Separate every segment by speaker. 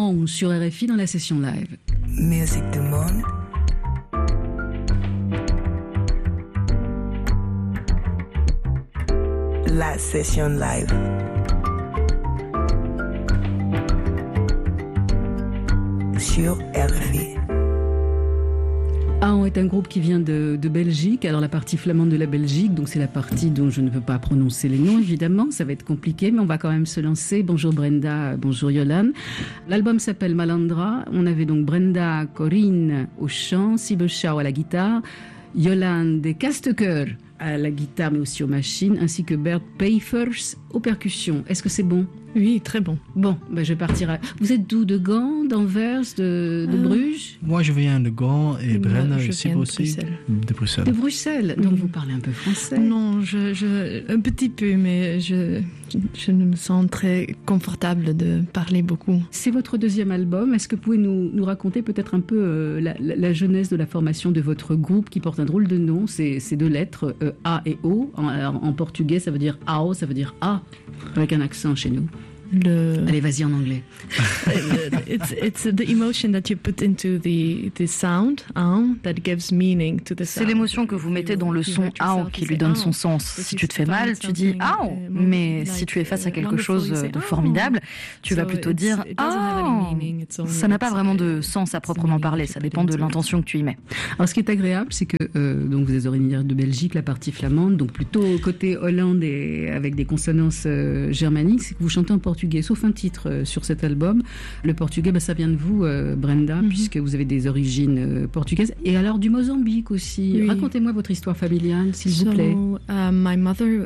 Speaker 1: A11 sur RFI dans la session live.
Speaker 2: Musique du monde. La session live. Sur RFI.
Speaker 1: A11 est un groupe qui vient de Belgique, alors la partie flamande de la Belgique, donc c'est la partie dont je ne peux pas prononcer les noms évidemment, ça va être compliqué, mais on va quand même se lancer. Bonjour Brenda, bonjour Yolande. L'album s'appelle Malandra, on avait donc Brenda Corinne au chant, Sibylle Schau à la guitare, Yolande Castecoeur à la guitare mais aussi aux machines, ainsi que Bert Peifers aux percussions. Est-ce que c'est bon ?
Speaker 3: Oui, très bon.
Speaker 1: Bon, ben je vais partir. Vous êtes d'où? De Gand, d'Anvers, de Bruges?
Speaker 4: Moi, je viens de Gand et Brenda aussi. De Bruxelles.
Speaker 1: De Bruxelles. Donc vous parlez un peu français?
Speaker 3: Non, un petit peu, mais je me sens très confortable de parler beaucoup.
Speaker 1: C'est votre deuxième album. Est-ce que vous pouvez nous raconter peut-être un peu la genèse de la formation de votre groupe qui porte un drôle de nom? C'est deux lettres, A et O. En portugais, ça veut dire AO, ça veut dire A, avec un accent chez nous. Allez, vas-y en anglais.
Speaker 3: It's the emotion that you put into the sound that gives meaning to the sound.
Speaker 5: C'est l'émotion que vous mettez dans le son "ao" qui lui donne son sens. Si tu te fais mal, tu dis "ao", mais si tu es face à quelque chose de formidable, tu vas plutôt dire "ah". Ça n'a pas vraiment de sens à proprement parler, ça dépend de l'intention que tu y mets.
Speaker 1: Alors ce qui est agréable, c'est que donc vous êtes originaire de Belgique, la partie flamande, donc plutôt côté Hollande et avec des consonances germaniques, c'est que vous chantez en portugais, sauf un titre sur cet album. Le portugais, ça vient de vous, Brenda, puisque vous avez des origines portugaises. Et alors du Mozambique aussi. Oui. Racontez-moi votre histoire familiale, s'il vous plaît.
Speaker 3: Ma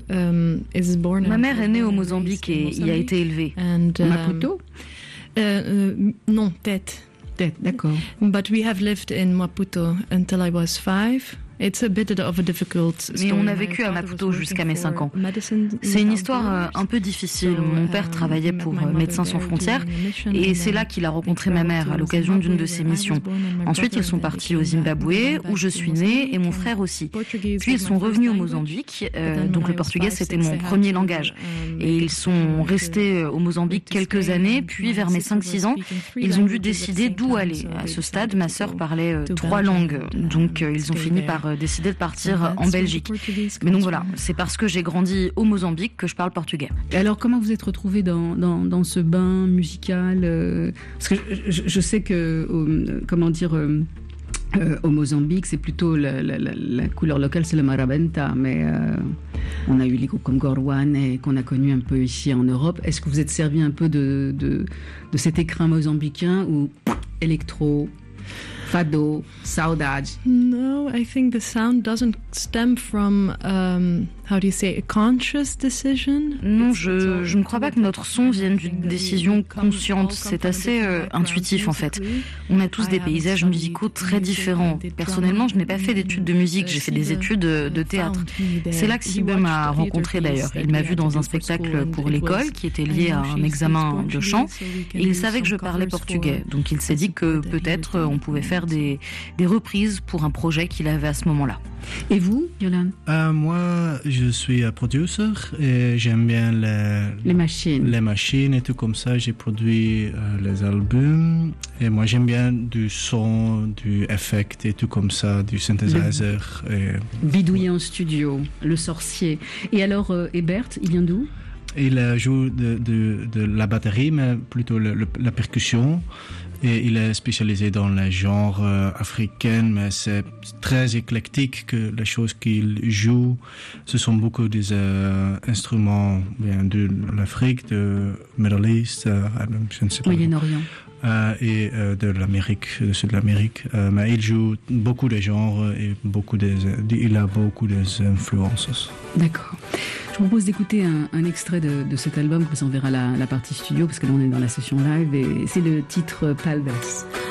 Speaker 5: mère est née au Mozambique et y a été élevée.
Speaker 1: Maputo?
Speaker 3: Non, Tete,
Speaker 1: d'accord.
Speaker 3: But we have lived in Maputo until I was 5. It's a bit of a difficult story.
Speaker 5: Mais on a vécu à Maputo jusqu'à mes 5 ans. C'est une histoire un peu difficile. Mon père travaillait pour Médecins sans frontières et c'est là qu'il a rencontré ma mère à l'occasion d'une de ses missions. Ensuite, ils sont partis au Zimbabwe où je suis née et mon frère aussi. Puis ils sont revenus au Mozambique, donc le portugais c'était mon premier langage. Et ils sont restés au Mozambique quelques années, puis vers mes 5-6 ans, ils ont dû décider d'où aller. À ce stade, ma sœur parlait 3 langues, donc ils ont fini par décidé de partir en Belgique. Mais donc voilà, c'est parce que j'ai grandi au Mozambique que je parle portugais.
Speaker 1: Et alors comment vous êtes retrouvée dans ce bain musical parce que je sais que, au Mozambique, c'est plutôt la couleur locale, c'est le marabenta, mais on a eu les groupes comme Gorwan et qu'on a connu un peu ici en Europe. Est-ce que vous êtes servi un peu de cet écrin mozambicain ou électro, fado, saudade?
Speaker 3: No, I think the sound doesn't stem from a conscious decision.
Speaker 5: Non, je ne crois pas que notre son vienne d'une décision consciente. C'est assez intuitif en fait. On a tous des paysages musicaux très différents. Personnellement, je n'ai pas fait d'études de musique, j'ai fait des études de théâtre. C'est là que Sibylle m'a rencontré d'ailleurs. Il m'a vu dans un spectacle pour l'école qui était lié à un examen de chant et il savait que je parlais portugais. Donc il s'est dit que peut-être on pouvait faire des reprises pour un projet qu'il avait à ce moment-là.
Speaker 1: Et vous, Yolande?
Speaker 4: Moi, je suis producer et j'aime bien les machines et tout comme ça. J'ai produit les albums et moi j'aime bien du son, du effect et tout comme ça, du synthesizer.
Speaker 1: Bidouiller en studio, le sorcier. Et alors, Bert, il vient d'où?
Speaker 4: Il joue de la batterie, mais plutôt la percussion. Et il est spécialisé dans les genres africains, mais c'est très éclectique que les choses qu'il joue. Ce sont beaucoup des instruments de l'Afrique, de Middle East, je ne sais pas.
Speaker 1: Moyen-Orient.
Speaker 4: Et de l'Amérique, du sud de l'Amérique. Mais il joue beaucoup de genres et il a beaucoup d'influences.
Speaker 1: D'accord. Je vous propose d'écouter un extrait de cet album, comme ça on verra la partie studio, parce que là on est dans la session live, et c'est le titre Palves.